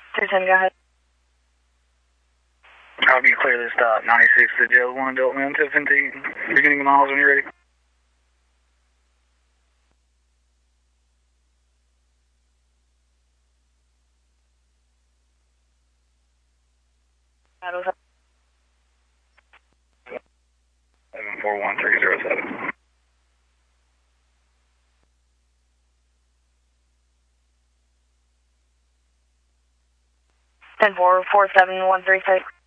210, go ahead. I'll be clear this stop. 96 to jail, 1 adult male, 1015. Beginning of miles when you're ready. That was 741307. 10-4, 47136.